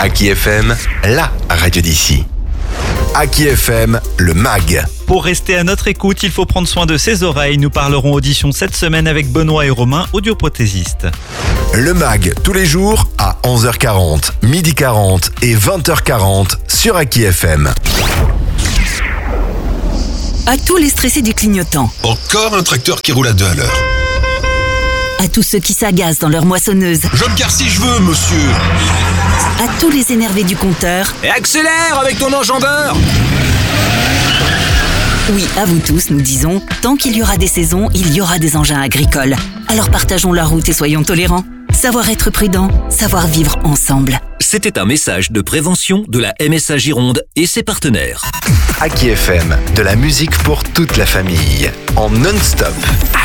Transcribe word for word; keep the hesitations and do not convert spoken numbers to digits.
Aki F M, la radio d'ici. Aki F M, le mag. Pour rester à notre écoute, il faut prendre soin de ses oreilles. Nous parlerons audition cette semaine avec Benoît et Romain, audioprothésistes. Le mag, tous les jours à onze heures quarante, midi quarante et vingt heures quarante sur Aki F M. À tous les stressés du clignotant. Encore un tracteur qui roule à deux à l'heure. À tous ceux qui s'agacent dans leur moissonneuse. Je me gare si je veux, monsieur. À tous les énervés du compteur. Et accélère avec ton enjambeur. Oui, à vous tous, nous disons, tant qu'il y aura des saisons, il y aura des engins agricoles. Alors partageons la route et soyons tolérants. Savoir être prudent, savoir vivre ensemble. C'était un message de prévention de la M S A Gironde et ses partenaires. Aki F M, de la musique pour toute la famille, en non-stop.